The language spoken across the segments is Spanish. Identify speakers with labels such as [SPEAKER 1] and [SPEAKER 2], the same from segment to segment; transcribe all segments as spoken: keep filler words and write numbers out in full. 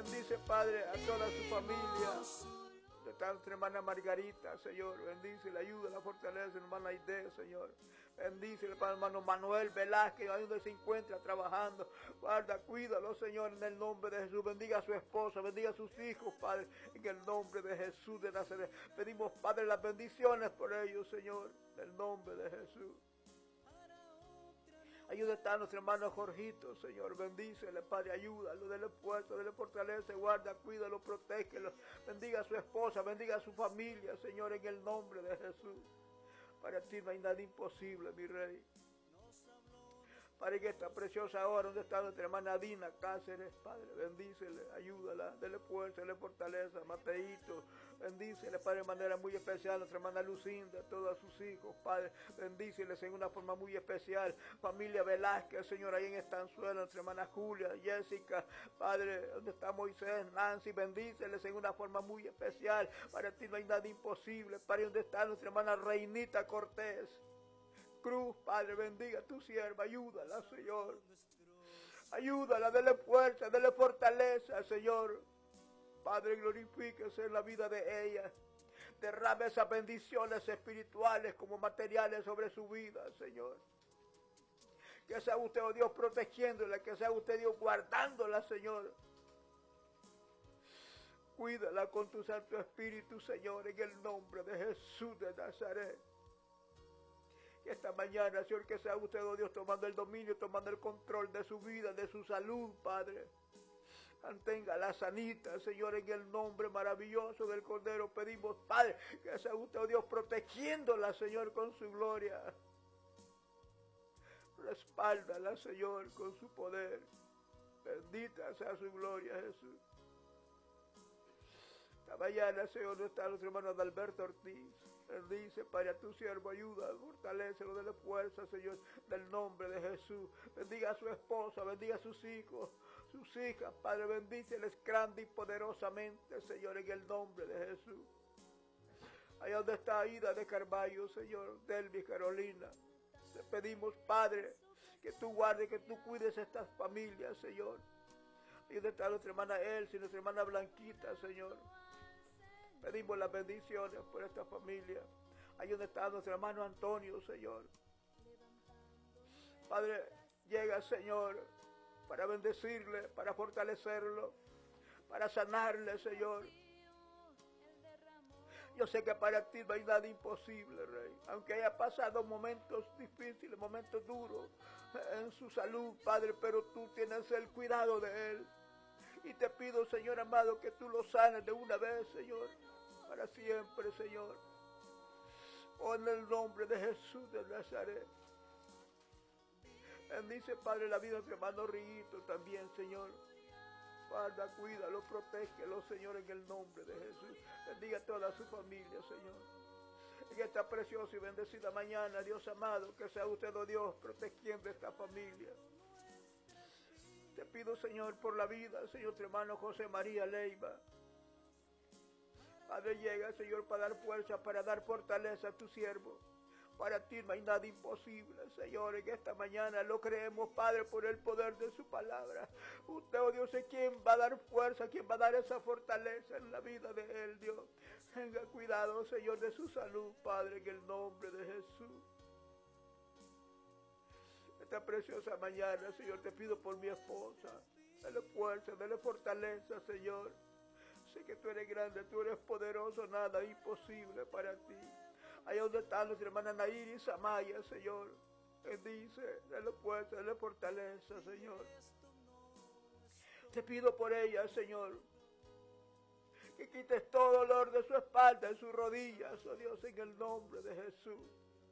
[SPEAKER 1] Bendice, Padre, a toda su familia. Está nuestra hermana Margarita, Señor, bendice, la ayuda, la fortaleza, hermana Aide, Señor, bendice, para el hermano Manuel Velázquez, ahí donde se encuentra trabajando, guarda, cuídalo, Señor, en el nombre de Jesús, bendiga a su esposa, bendiga a sus hijos, Padre, en el nombre de Jesús de Nazaret, pedimos, Padre, las bendiciones por ellos, Señor, en el nombre de Jesús. Ayuda a nuestro hermano Jorgito, Señor, bendícele, Padre, ayúdalo, dele fuerza, dele fortaleza, guarda, cuídalo, protégelo, bendiga a su esposa, bendiga a su familia, Señor, en el nombre de Jesús. Para ti no hay nada imposible, mi Rey. Padre, que esta preciosa hora donde está nuestra hermana Dina Cáceres, Padre, bendícele, ayúdala, dele fuerza, dele fortaleza, Mateito, bendícele, Padre, de manera muy especial a nuestra hermana Lucinda, a todos sus hijos, Padre, bendíceles en una forma muy especial, familia Velázquez, Señor, ahí en Estanzuela, nuestra hermana Julia, Jessica, Padre, donde está Moisés, Nancy, bendíceles en una forma muy especial, para ti no hay nada imposible, Padre, donde está nuestra hermana Reinita Cortés, Cruz, Padre, bendiga a tu sierva, ayúdala, Señor. Ayúdala, dele fuerza, dele fortaleza, Señor. Padre, glorifíquese en la vida de ella. Derrame esas bendiciones espirituales como materiales sobre su vida, Señor. Que sea usted, oh Dios, protegiéndola, que sea usted, Dios, guardándola, Señor. Cuídala con tu Santo Espíritu, Señor, en el nombre de Jesús de Nazaret. Esta mañana, Señor, que sea usted, oh Dios, tomando el dominio, tomando el control de su vida, de su salud, Padre. Mantenga la sanita, Señor, en el nombre maravilloso del Cordero. Pedimos, Padre, que sea usted, oh Dios, protegiéndola, Señor, con su gloria. Respáldala, Señor, con su poder. Bendita sea su gloria, Jesús. Esta mañana, Señor, no está nuestro hermano Adalberto Ortiz. Bendice, Padre, a tu siervo, ayuda, fortalécelo, dale fuerza, Señor, del nombre de Jesús. Bendiga a su esposa, bendiga a sus hijos, sus hijas, Padre, bendíceles grande y poderosamente, Señor, en el nombre de Jesús. Allá donde está Aida de Carvalho, Señor, Delvi, Carolina, te pedimos, Padre, que tú guardes, que tú cuides estas familias, Señor. Ahí donde está nuestra hermana Elsie, nuestra hermana Blanquita, Señor. Pedimos las bendiciones por esta familia. Ahí donde está nuestro hermano Antonio, Señor. Padre, llega, Señor, para bendecirle, para fortalecerlo, para sanarle, Señor. Yo sé que para ti no hay nada imposible, Rey. Aunque haya pasado momentos difíciles, momentos duros en su salud, Padre, pero tú tienes el cuidado de él. Y te pido, Señor amado, que tú lo sanes de una vez, Señor, para siempre, Señor. Oh, en el nombre de Jesús de Nazaret. Bendice, Padre, la vida de nuestro hermano Riguito también, Señor. Guarda, cuídalo, protégelo, Señor, en el nombre de Jesús. Bendiga a toda su familia, Señor. En esta preciosa y bendecida mañana, Dios amado, que sea usted, oh Dios, protegiendo esta familia. Te pido, Señor, por la vida, Señor, tu hermano José María Leiva. Padre, llega, Señor, para dar fuerza, para dar fortaleza a tu siervo. Para ti no hay nada imposible, Señor. En esta mañana lo creemos, Padre, por el poder de su palabra. Usted, oh Dios, es quien va a dar fuerza, quien va a dar esa fortaleza en la vida de él, Dios. Tenga cuidado, Señor, de su salud, Padre, en el nombre de Jesús. Esta preciosa mañana, Señor, te pido por mi esposa. Dale fuerza, dale fortaleza, Señor. Sé que tú eres grande, tú eres poderoso, nada imposible para ti. Allá donde está nuestra hermana Nairis Amaya, Señor. Bendice, dale fuerza, dale fortaleza, Señor. Te pido por ella, Señor, que quites todo dolor de su espalda, de sus rodillas, oh Dios, en el nombre de Jesús.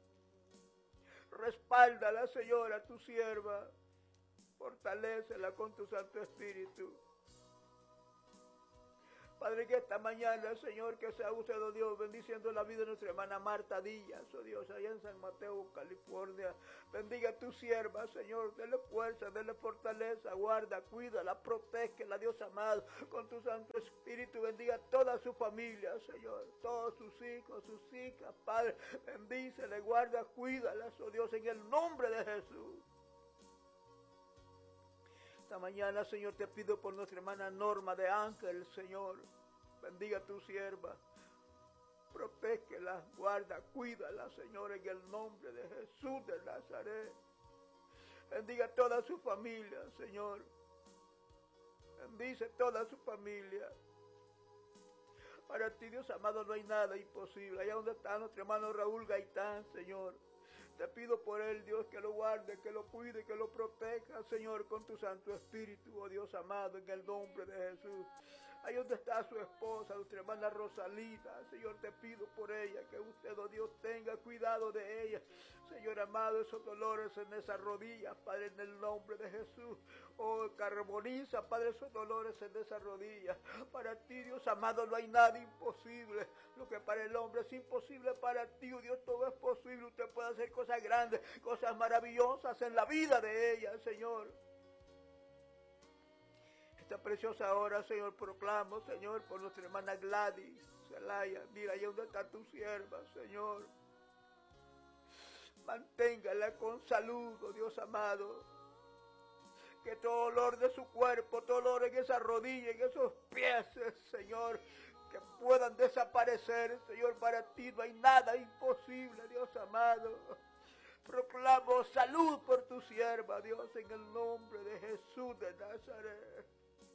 [SPEAKER 1] Respáldala, Señor, a tu sierva. Fortalécela con tu Santo Espíritu. Padre, que esta mañana, Señor, que sea usted, oh Dios, bendiciendo la vida de nuestra hermana Marta Díaz, oh Dios, allá en San Mateo, California. Bendiga a tu sierva, Señor, dele fuerza, dele fortaleza, guarda, cuídala, protégela, Dios amado, con tu Santo Espíritu. Bendiga a toda su familia, Señor, todos sus hijos, sus hijas, Padre, bendícele, guarda, cuídalas, oh Dios, en el nombre de Jesús. Esta mañana, Señor, te pido por nuestra hermana Norma de Ángel, Señor. Bendiga a tu sierva. Protégela, guarda, cuídala, Señor, en el nombre de Jesús de Nazaret. Bendiga a toda su familia, Señor. Bendice toda su familia. Para ti, Dios amado, no hay nada imposible. Allá donde está nuestro hermano Raúl Gaitán, Señor. Te pido por él, Dios, que lo guarde, que lo cuide, que lo proteja, Señor, con tu Santo Espíritu, oh Dios amado, en el nombre de Jesús. Ahí donde está su esposa, nuestra hermana Rosalita, Señor, te pido por ella, que usted, oh Dios, tenga cuidado de ella. Señor amado, esos dolores en esas rodillas, Padre, en el nombre de Jesús. Oh, carboniza, Padre, esos dolores en esas rodillas. Para ti, Dios amado, no hay nada imposible. Lo que para el hombre es imposible, para ti, oh Dios, todo es posible. Usted puede hacer cosas grandes, cosas maravillosas en la vida de ella, Señor. Esta preciosa hora, Señor, proclamo, Señor, por nuestra hermana Gladys Zelaya. Mira, ahí donde está tu sierva, Señor. Manténgala con salud, oh Dios amado. Que todo dolor de su cuerpo, todo dolor en esa rodilla, en esos pies, Señor, que puedan desaparecer, Señor. Para ti no hay nada imposible, Dios amado. Proclamo salud por tu sierva, Dios, en el nombre de Jesús de Nazaret.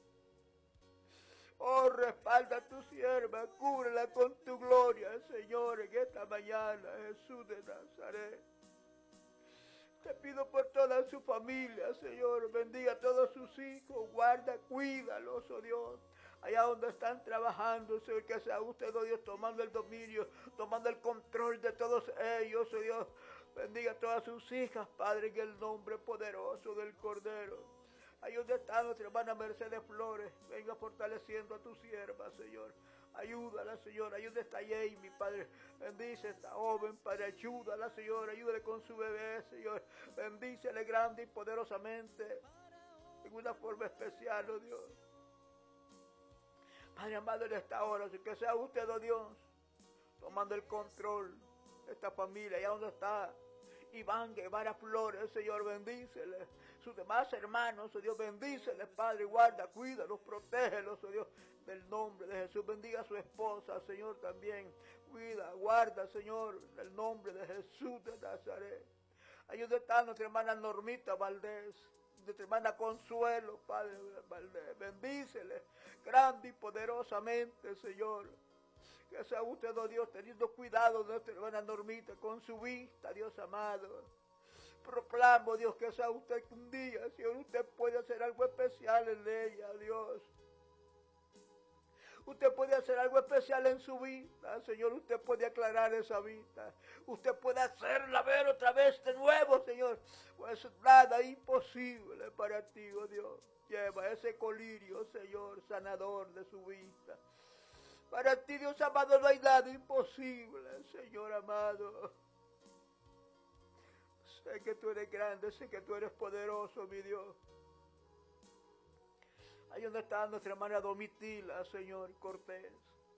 [SPEAKER 1] Oh, respalda a tu sierva, cúbrela con tu gloria, Señor, en esta mañana, Jesús de Nazaret. Te pido por toda su familia, Señor, bendiga a todos sus hijos, guarda, cuídalos, oh Dios. Allá donde están trabajando, Señor, que sea usted, oh Dios, tomando el dominio, tomando el control de todos ellos, oh Dios. Bendiga a todas sus hijas, Padre, en el nombre poderoso del Cordero. Ahí donde está nuestra hermana Mercedes Flores, venga fortaleciendo a tu sierva, Señor. Ayúdala, Señor. Ayuda a esta Jamie, Padre. Bendice a esta joven, Padre. Ayúdala, Señor. Ayúdale con su bebé, Señor. Bendícele grande y poderosamente. En una forma especial, oh Dios. Padre amado, en esta hora, que sea usted, oh Dios, tomando el control de esta familia. Allá donde está Iván Guevara Flores, Señor, bendícele. Sus demás hermanos, oh Dios, bendíceles, Padre, guarda, cuídalos, protégelos, oh Dios, del nombre de Jesús. Bendiga a su esposa, Señor, también. Cuida, guarda, Señor, del nombre de Jesús de Nazaret. Ahí donde está nuestra hermana Normita Valdés, nuestra hermana Consuelo, Padre Valdés. Bendíceles grande y poderosamente, Señor. Que sea usted, oh Dios, teniendo cuidado de nuestra hermana Normita con su vista, Dios amado. Proclamo, Dios, que sea usted un día, Señor, usted puede hacer algo especial en ella, Dios. Usted puede hacer algo especial en su vida, Señor. Usted puede aclarar esa vida. Usted puede hacerla ver otra vez de nuevo, Señor. Pues nada imposible para ti, oh Dios. Lleva ese colirio, Señor, sanador de su vida. Para ti, Dios amado, no hay nada imposible, Señor amado. Sé que tú eres grande, sé que tú eres poderoso, mi Dios. Ahí donde está nuestra hermana Domitila, Señor Cortés.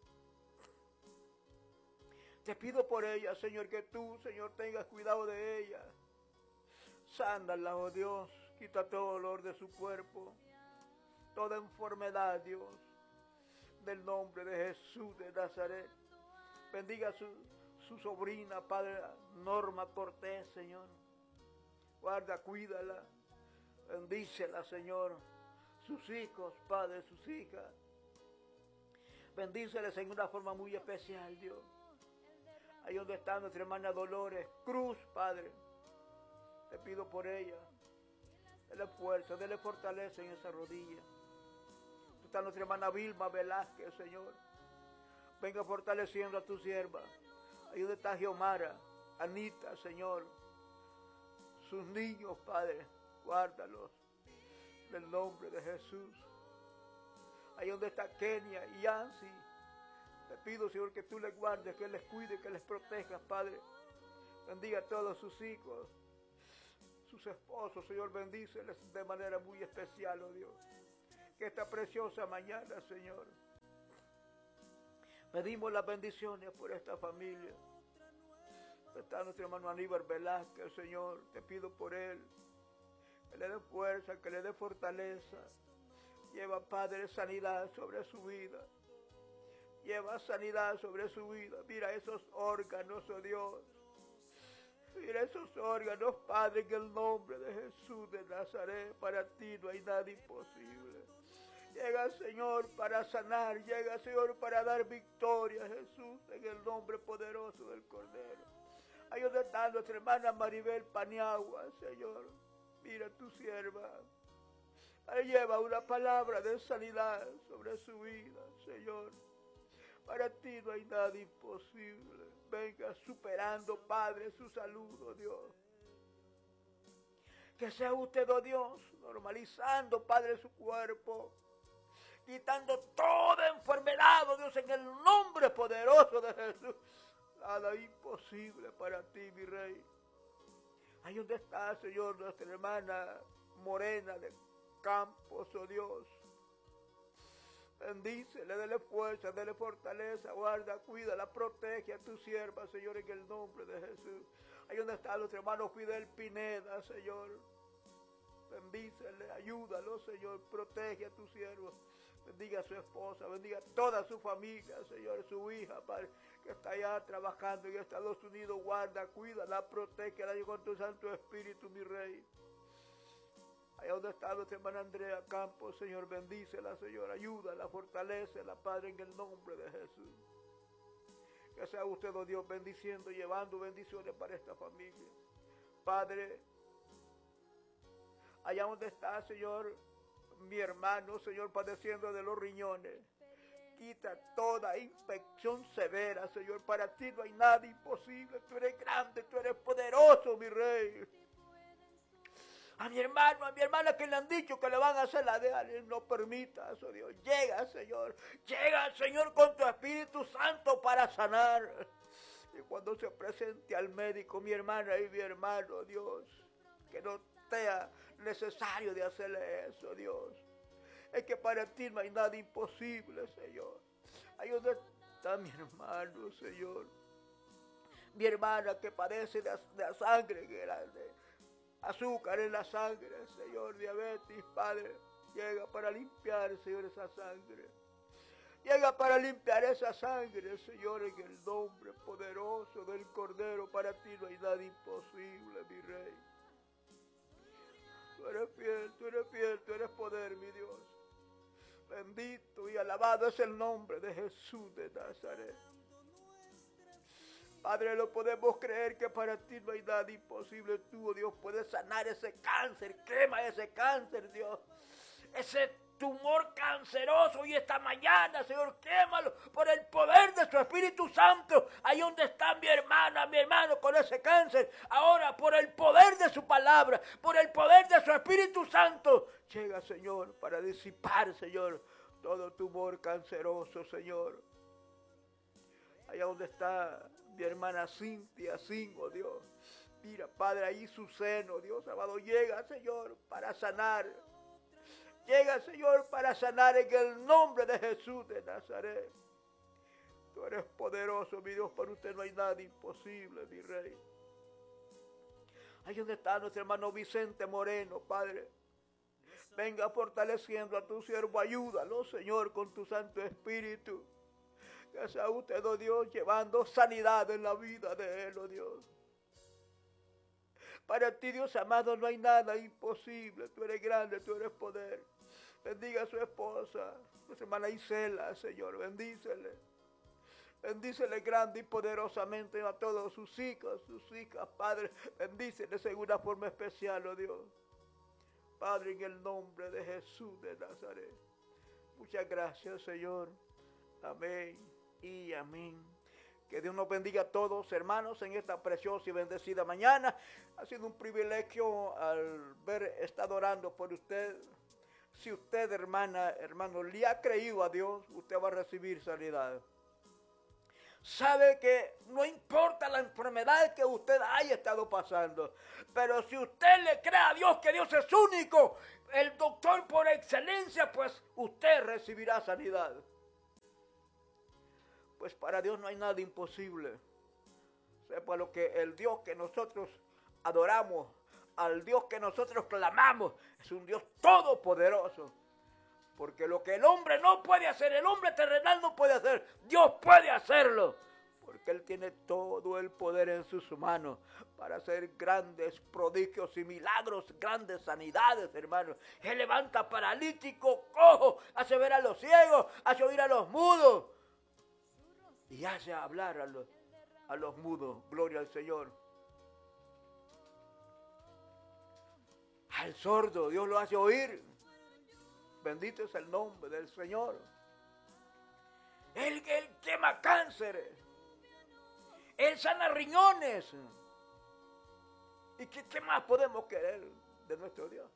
[SPEAKER 1] Te pido por ella, Señor, que tú, Señor, tengas cuidado de ella. Sánala, oh Dios, quita todo dolor de su cuerpo, toda enfermedad, Dios, del nombre de Jesús de Nazaret. Bendiga a su, su sobrina, Padre Norma Cortés, Señor. Guarda, cuídala, bendícela, Señor. Sus hijos, Padre, sus hijas. Bendíceles en una forma muy especial, Dios. Ahí donde está nuestra hermana Dolores Cruz, Padre. Te pido por ella. Dele fuerza, dele fortaleza en esa rodilla. Está nuestra hermana Vilma Velázquez, Señor. Venga fortaleciendo a tu sierva. Ahí donde está Giomara, Anita, Señor. Sus niños, Padre, guárdalos. En el nombre de Jesús. Ahí donde está Kenia y Yancy. Te pido, Señor, que tú les guardes, que les cuides, que les protejas, Padre. Bendiga a todos sus hijos, sus esposos, Señor, bendíceles de manera muy especial, oh Dios. Que esta preciosa mañana, Señor, pedimos las bendiciones por esta familia. Está nuestro hermano Aníbal Velázquez, Señor, te pido por él. que le dé fuerza, que le dé fortaleza. Lleva, Padre, sanidad sobre su vida. Lleva sanidad sobre su vida. Mira esos órganos, oh Dios. Mira esos órganos, Padre, en el nombre de Jesús de Nazaret. Para ti no hay nada imposible. Llega, Señor, para sanar. Llega, Señor, para dar victoria, Jesús, en el nombre poderoso del Cordero. Ahí donde está nuestra hermana Maribel Paniagua, Señor. Mira tu sierva. Ahí lleva una palabra de sanidad sobre su vida, Señor. Para ti no hay nada imposible. Venga superando, Padre, su salud, oh Dios. Que sea usted, oh Dios, normalizando, Padre, su cuerpo. Quitando toda enfermedad, oh Dios, en el nombre poderoso de Jesús. Nada imposible para ti, mi Rey. Ahí donde está, Señor, nuestra hermana Morena de Campos, oh Dios. Bendícele, dele fuerza, dele fortaleza, guarda, cuídala, protege a tu sierva, Señor, en el nombre de Jesús. Ahí donde está nuestro hermano Fidel Pineda, Señor. Bendícele, ayúdalo, Señor, protege a tu siervo. Bendiga a su esposa, bendiga a toda su familia, Señor, su hija, Padre, que está allá trabajando en Estados Unidos. Guarda, cuídala, protégela con tu Santo Espíritu, mi Rey. Allá donde está nuestra hermana Andrea Campos, Señor, bendícela, Señor, ayúdala, fortalécela, Padre, en el nombre de Jesús. Que sea usted, oh Dios, bendiciendo, llevando bendiciones para esta familia. Padre, allá donde está, Señor, mi hermano, Señor, padeciendo de los riñones. Quita toda infección severa, Señor. Para ti no hay nada imposible. Tú eres grande, tú eres poderoso, mi Rey. A mi hermano, a mi hermana que le han dicho que le van a hacer la D A, no permitas, oh Dios. Llega, Señor. Llega, Señor, con tu Espíritu Santo para sanar. Y cuando se presente al médico, mi hermana y mi hermano, Dios, que no sea necesario de hacerle eso, Dios. Es que para ti no hay nada imposible, Señor. Ahí donde está mi hermano, Señor. Mi hermana que padece de, de la sangre grande. Azúcar en la sangre, Señor, diabetes, Padre. Llega para limpiar, Señor, esa sangre. Llega para limpiar esa sangre, Señor, en el nombre poderoso del Cordero. Para ti no hay nada imposible, mi Rey. Tú eres fiel, tú eres fiel, tú eres poder, mi Dios. Bendito y alabado es el nombre de Jesús de Nazaret. Padre, lo podemos creer que para ti no hay nada imposible. Tú, oh Dios, puedes sanar ese cáncer. Quema ese cáncer, Dios. Ese tumor canceroso y esta mañana, Señor, quémalo por el poder de su Espíritu Santo. Ahí donde está mi hermana, mi hermano con ese cáncer. Ahora, por el poder de su palabra, por el poder de su Espíritu Santo, llega, Señor, para disipar, Señor, todo tumor canceroso, Señor. Allá donde está mi hermana Cintia, Cinco, Dios. Mira, Padre, ahí su seno, Dios amado, llega, Señor, para sanar. Llega, Señor, para sanar en el nombre de Jesús de Nazaret. Tú eres poderoso, mi Dios, para usted no hay nada imposible, mi Rey. Ahí donde está nuestro hermano Vicente Moreno, Padre. Venga fortaleciendo a tu siervo, ayúdalo, Señor, con tu Santo Espíritu. Que sea usted, oh Dios, llevando sanidad en la vida de él, oh Dios. Para ti, Dios amado, no hay nada imposible. Tú eres grande, tú eres poder. Bendiga a su esposa, nuestra hermana Isela, Señor, bendícele. Bendícele grande y poderosamente a todos sus hijos, sus hijas, Padre. Bendícele en una forma especial, oh Dios. Padre, en el nombre de Jesús de Nazaret. Muchas gracias, Señor. Amén y amén. Que Dios nos bendiga a todos, hermanos, en esta preciosa y bendecida mañana. Ha sido un privilegio al ver, estar orando por usted. Si usted, hermana, hermano, le ha creído a Dios, usted va a recibir sanidad. Sabe que no importa la enfermedad que usted haya estado pasando, pero si usted le cree a Dios que Dios es único, el doctor por excelencia, pues usted recibirá sanidad. Pues para Dios no hay nada imposible. Sepa lo que el Dios que nosotros adoramos, al Dios que nosotros clamamos es un Dios todopoderoso. Porque lo que el hombre no puede hacer, el hombre terrenal no puede hacer, Dios puede hacerlo. Porque Él tiene todo el poder en sus manos para hacer grandes prodigios y milagros, grandes sanidades, hermanos. Él levanta paralíticos, cojos, hace ver a los ciegos, hace oír a los mudos. Y hace hablar a los, a los mudos. Gloria al Señor. Al sordo Dios lo hace oír. Bendito es el nombre del Señor. Él, él quema cánceres. Él sana riñones. ¿Y qué, qué más podemos querer de nuestro Dios?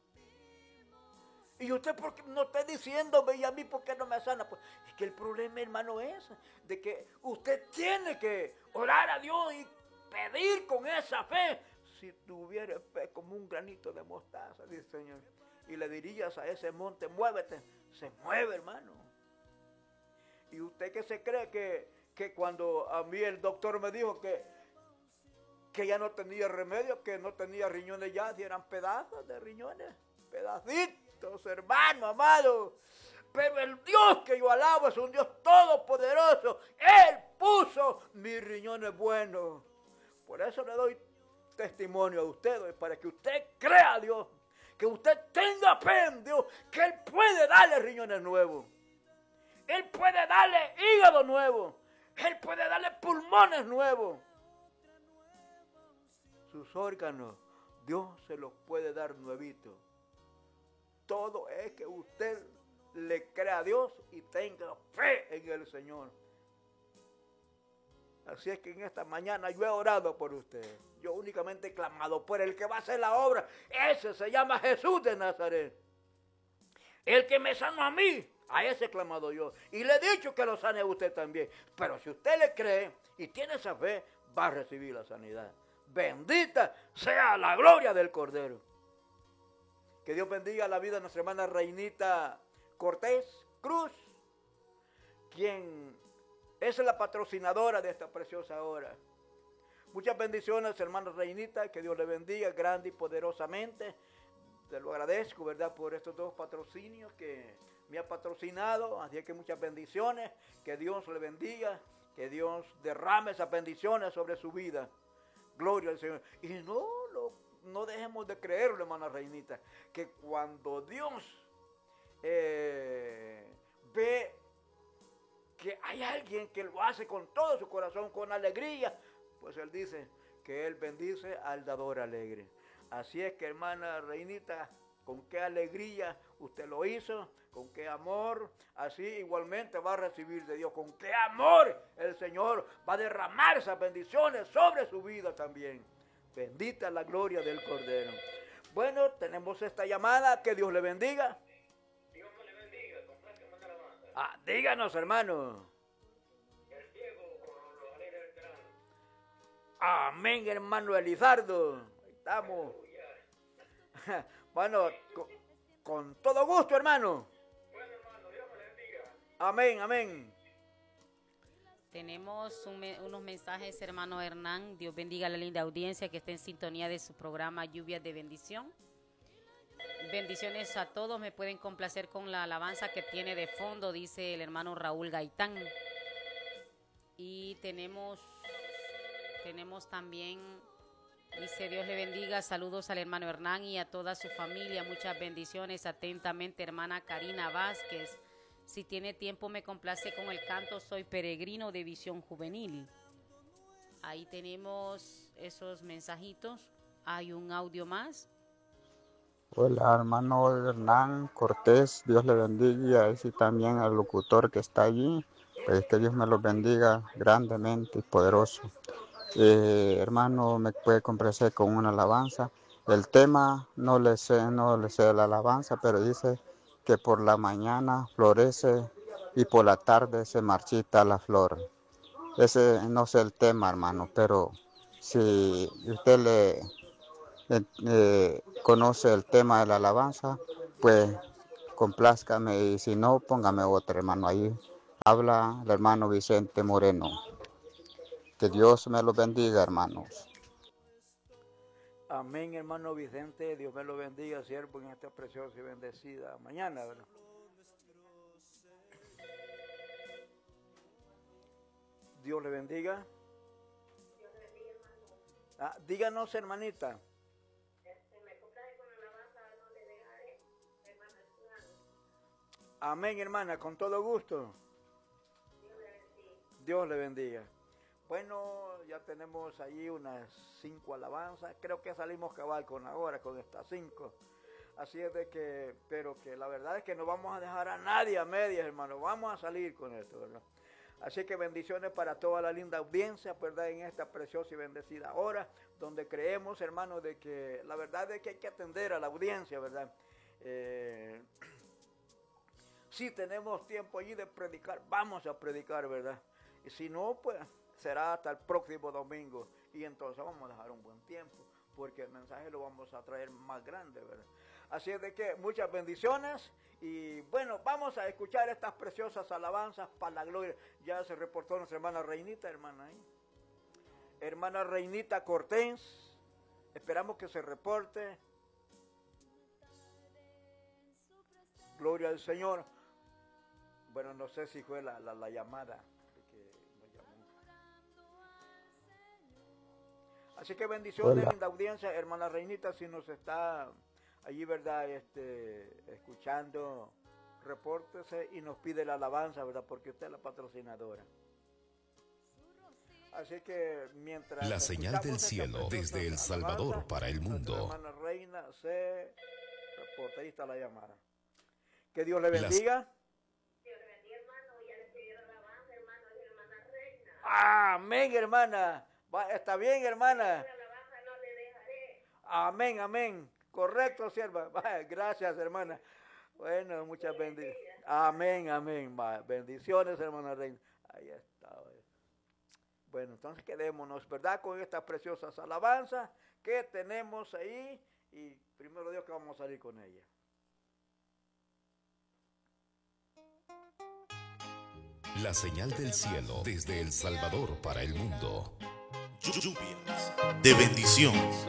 [SPEAKER 1] Y usted, ¿por qué no está diciendo, y a mí por qué no me sana? Pues es que el problema, hermano, es de que usted tiene que orar a Dios y pedir con esa fe. Si tuviera fe como un granito de mostaza, dice el Señor, y le dirías a ese monte, muévete, se mueve, hermano. Y usted que se cree que, que cuando a mí el doctor me dijo que, que ya no tenía remedio, que no tenía riñones ya, si eran pedazos de riñones, pedacitos, hermano, amado. Pero el Dios que yo alabo es un Dios todopoderoso. Él puso mis riñones buenos. Por eso le doy testimonio a usted, para que usted crea a Dios, que usted tenga fe en Dios, que Él puede darle riñones nuevos, Él puede darle hígado nuevo, Él puede darle pulmones nuevos. Sus órganos, Dios se los puede dar nuevitos. Todo es que usted le crea a Dios y tenga fe en el Señor. Así es que en esta mañana yo he orado por usted. Yo únicamente he clamado por el que va a hacer la obra. Ese se llama Jesús de Nazaret. El que me sanó a mí, a ese he clamado yo. Y le he dicho que lo sane a usted también. Pero si usted le cree y tiene esa fe, va a recibir la sanidad. Bendita sea la gloria del Cordero. Que Dios bendiga la vida de nuestra hermana Reinita Cortés Cruz, quien es la patrocinadora de esta preciosa hora. Muchas bendiciones, hermana Reinita, que Dios le bendiga grande y poderosamente. Te lo agradezco, ¿verdad?, por estos dos patrocinios que me ha patrocinado. Así que muchas bendiciones, que Dios le bendiga, que Dios derrame esas bendiciones sobre su vida. Gloria al Señor. Y no, lo, no dejemos de creerlo, hermana Reinita, que cuando Dios eh, ve que hay alguien que lo hace con todo su corazón, con alegría, pues Él dice que Él bendice al dador alegre. Así es que, hermana Reinita, con qué alegría usted lo hizo, con qué amor, así igualmente va a recibir de Dios. Con qué amor el Señor va a derramar esas bendiciones sobre su vida también. Bendita la gloria del Cordero. Bueno, tenemos esta llamada, que Dios le bendiga.
[SPEAKER 2] Dios me le bendiga, complazca mandar la banda.
[SPEAKER 1] Ah, díganos, hermano.
[SPEAKER 2] El ciego con los alegres veteranos.
[SPEAKER 1] Amén, hermano Elizardo. Ahí estamos. Bueno, con, con todo gusto, hermano.
[SPEAKER 2] Bueno, hermano, Dios me le bendiga.
[SPEAKER 1] Amén, amén.
[SPEAKER 3] Tenemos un me- unos mensajes, hermano Hernán. Dios bendiga a la linda audiencia que está en sintonía de su programa Lluvias de Bendición. Bendiciones a todos. Me pueden complacer con la alabanza que tiene de fondo, dice el hermano Raúl Gaitán. Y tenemos, tenemos también, dice Dios le bendiga, saludos al hermano Hernán y a toda su familia. Muchas bendiciones. Atentamente, hermana Karina Vázquez. Si tiene tiempo, me complace con el canto Soy Peregrino de Visión Juvenil. Ahí tenemos esos mensajitos. Hay un audio más.
[SPEAKER 4] Hola, hermano Hernán Cortés, Dios le bendiga, y también al locutor que está allí, pues que Dios me los bendiga grandemente y poderoso. Eh, hermano, me puede complacer con una alabanza. El tema no le sé, no le sé la alabanza, pero dice que por la mañana florece y por la tarde se marchita la flor. Ese no sé el tema, hermano, pero si usted le eh, eh, conoce el tema de la alabanza, pues complázcame, y si no, póngame otro, hermano. Ahí habla el hermano Vicente Moreno. Que Dios me los bendiga, hermanos.
[SPEAKER 1] Amén, hermano Vicente. Dios me lo bendiga, siervo, en esta preciosa y bendecida mañana, ¿verdad? Dios le bendiga.
[SPEAKER 5] Dios le bendiga, hermano.
[SPEAKER 1] Ah, díganos, hermanita.
[SPEAKER 5] Este, me complace con la alabanza, no le dejaré, hermano Hernán.
[SPEAKER 1] Amén, hermana, con todo gusto.
[SPEAKER 5] Dios le bendiga.
[SPEAKER 1] Dios le bendiga. Bueno, ya tenemos ahí unas cinco alabanzas. Creo que salimos cabal con ahora, con estas cinco. Así es de que, pero que la verdad es que no vamos a dejar a nadie a medias, hermano. Vamos a salir con esto, ¿verdad? Así que bendiciones para toda la linda audiencia, ¿verdad? En esta preciosa y bendecida hora, donde creemos, hermano, de que la verdad es que hay que atender a la audiencia, ¿verdad? Eh, si tenemos tiempo allí de predicar, vamos a predicar, ¿verdad? Y si no, pues será hasta el próximo domingo. Y entonces vamos a dejar un buen tiempo, porque el mensaje lo vamos a traer más grande, ¿verdad? Así es de que muchas bendiciones. Y bueno, vamos a escuchar estas preciosas alabanzas para la gloria. Ya se reportó nuestra hermana Reinita, hermana ahí. Hermana Reinita Cortés. Esperamos que se reporte. Gloria al Señor. Bueno, no sé si fue la, la, la llamada. Así que bendiciones,
[SPEAKER 4] Hola.
[SPEAKER 1] linda audiencia, hermana Reinita, si nos está allí, ¿verdad? Este, escuchando, repórtese y nos pide la alabanza, ¿verdad? Porque usted es la patrocinadora. Así que mientras
[SPEAKER 6] La señal del cielo desde El Salvador para el mundo.
[SPEAKER 1] Hermana Reina se reporta, ahí está la llamada. Que Dios le bendiga.
[SPEAKER 5] Dios le bendiga, hermano. Ya le pidieron la alabanza, hermano, y hermana Reina.
[SPEAKER 1] Amén, hermana. Va, está bien, hermana.
[SPEAKER 5] La alabanza no le dejaré.
[SPEAKER 1] Amén, amén. Correcto, sierva. Va, gracias, hermana. Bueno, muchas bendiciones. Amén, amén. Va, bendiciones, hermana Reina. Ahí está. Bueno, entonces quedémonos, ¿verdad? Con estas preciosas alabanzas que tenemos ahí. Y primero Dios que vamos a salir con ella.
[SPEAKER 6] La señal del cielo desde El Salvador para el mundo.
[SPEAKER 7] Lluvias de bendición.